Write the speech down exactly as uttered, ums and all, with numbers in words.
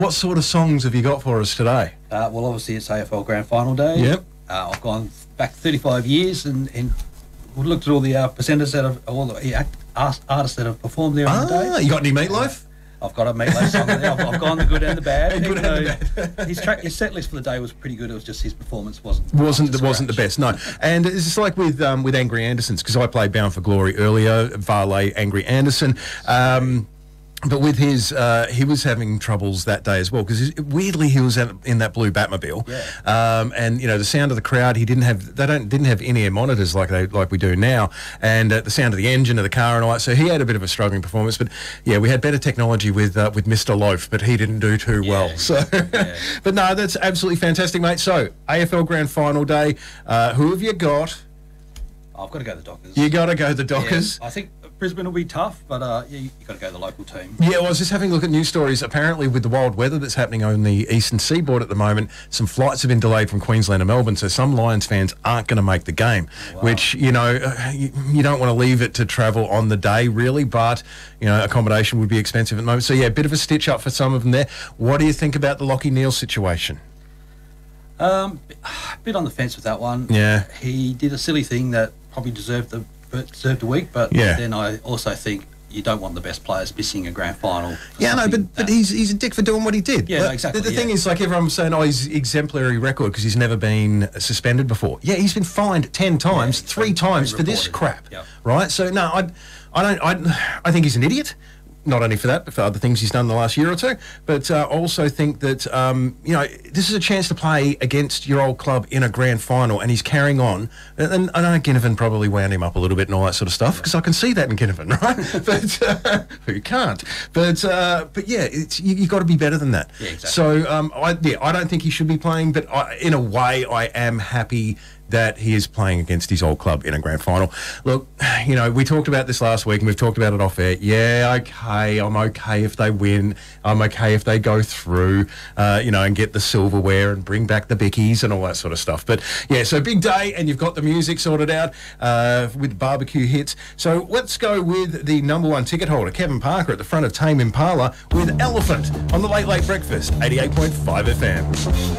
What sort of songs have you got for us today? Uh, well, obviously it's A F L Grand Final Day. Yep. Uh, I've gone back thirty-five years and, and looked at all the uh, presenters that have, all the act, art- artists that have performed there on the Ah, day. you got any Meatloaf? I've got a Meatloaf song in there. I've, I've gone the good and the bad. Good even and though the bad. his, track, his set list for the day was pretty good. It was just his performance wasn't Wasn't up to wasn't the scratch. best, no. And it's just like with um, with Angry Anderson's, because I played Bound for Glory earlier, Varley, Angry Anderson. Um, But with his, uh, he was having troubles that day as well, because weirdly he was at, in that blue Batmobile, Yeah. um, and you know the sound of the crowd. He didn't have, they don't didn't have in-ear monitors like they like we do now, and uh, the sound of the engine of the car and all that. So he had a bit of a struggling performance. But yeah, we had better technology with uh, with Mister Loaf, but he didn't do too Yeah, well. So, yeah. but no, that's absolutely fantastic, mate. So A F L Grand Final Day, uh, who have you got? I've got to go the Dockers. You got to go the Yeah, Dockers. I think Brisbane will be tough, but uh, yeah, you got to go the local team. Yeah, well, I was just having a look at news stories. Apparently, with the wild weather that's happening on the eastern seaboard at the moment, some flights have been delayed from Queensland to Melbourne, so some Lions fans aren't going to make the game, Wow. which, you know, uh, you, you don't want to leave it to travel on the day, really, but, you know, accommodation would be expensive at the moment. So, yeah, a bit of a stitch up for some of them there. What do you think about the Lachie Neale situation? Um, bit on the fence with that one. Yeah. He did a silly thing that probably deserved the deserved a week, but Yeah. then I also think you don't want the best players missing a grand final. for Yeah, no, something but, but that- he's he's a dick for doing what he did. Yeah, But no, exactly, The, the thing yeah. is, like everyone was saying, oh, he's exemplary record because he's never been suspended before. Yeah, he's been fined ten times, Yeah, three been- times been for this reported. crap. Yep. Right? So no, I, I don't. I, I think he's an idiot. Not only for that, but for other things he's done in the last year or two. But uh, I also think that, um, you know, this is a chance to play against your old club in a grand final, and he's carrying on. And, and I know Ginnivan probably wound him up a little bit and all that sort of stuff, because I can see that in Ginnivan, right? but uh, who can't? But uh, but yeah, it's, you, you've got to be better than that. Yeah, exactly. So um, I, yeah, I don't think he should be playing, but I, in a way, I am happy that he is playing against his old club in a grand final. Look, you know, we talked about this last week and we've talked about it off air. Yeah, okay, I'm okay if they win. I'm okay if they go through, uh, you know, and get the silverware and bring back the bickies and all that sort of stuff. But yeah, so big day and you've got the music sorted out uh, with barbecue hits. So let's go with the number one ticket holder, Kevin Parker, at the front of Tame Impala with Elephant on the Late Late Breakfast, eighty-eight point five F M.